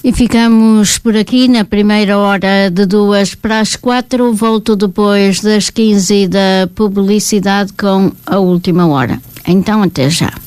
E ficamos por aqui na primeira hora de 3:45. Volto depois das 15 da publicidade com a última hora. Então, até já.